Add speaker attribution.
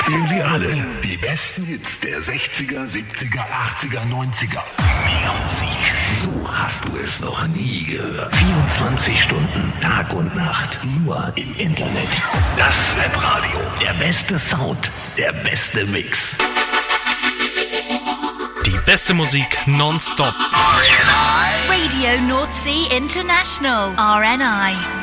Speaker 1: spielen sie alle. Die besten Hits der 60er, 70er, 80er, 90er. Mehr Musik. So hast du es noch nie gehört. 24 Stunden, Tag und Nacht. Nur im Internet. Das Webradio. Der beste Sound. Der beste Mix.
Speaker 2: Die beste Musik nonstop.
Speaker 3: Radio North Sea International. RNI.